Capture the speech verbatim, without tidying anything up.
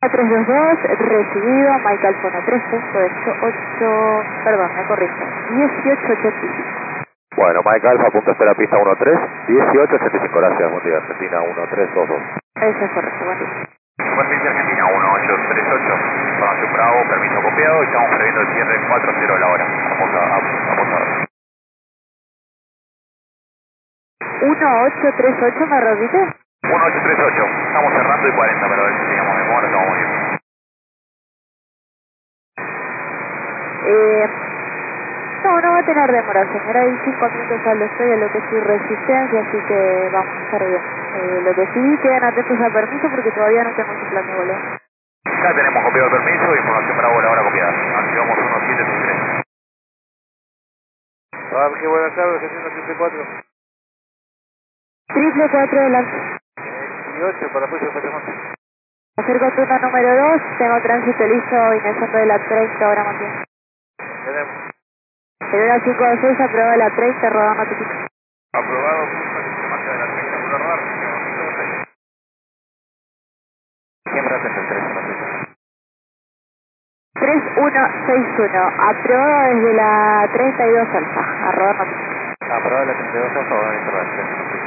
tres dos dos, recibido, Mike Alfa uno tres punto ocho, perdón, me corrijo, dieciocho ochenta y cinco. Bueno, Mike Alfa, punto espera pista uno tres, dieciocho ochenta y cinco, gracias, buen día, Argentina uno tres dos dos. Eso es correcto, buen día. Superficie Argentina uno ocho tres ocho, Información Bravo, permiso copiado, y estamos previendo el cierre cuatro cero a la hora. Vamos a, vamos a ver. uno ocho tres ocho, ¿me repite? uno ocho tres ocho, estamos cerrando y cuarenta, pero a ver si teníamos demora, estamos muy bien. Eh, no, no va a tener demora, señora, hay cinco minutos ya lo estoy a lo que es su resistencia, así que vamos a estar bien. Eh, lo que sí, quedan atentos al permiso porque todavía no tengo su plan de vuelo. Ya tenemos copiado el permiso, Información Bravo, la hora copiada. Activamos uno siete tres. Ah, qué buenas tardes, Argentina triple cuatro. Triple cuatro delante. dieciocho para apoyo de Patamón. Acerco turno número dos, tengo tránsito listo ingresando de la treinta ahora más bien. Tenemos. Señora cinco de seis, aprobado la treinta, rodando tu pico. Aprobado, se marca de la treinta, por radar. Siempre hacen el tres uno seis. tres uno seis uno, aprobado desde la treinta y dos alfa, a rodar tu pico. Aprobado la treinta y dos, a favor de la intervención.